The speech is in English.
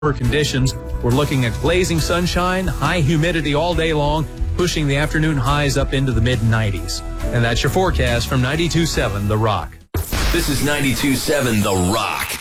conditions. We're looking at blazing sunshine, high humidity all day long, pushing the afternoon highs up into the mid-90s. And that's your forecast from 92.7 The Rock. This is 92.7 The Rock.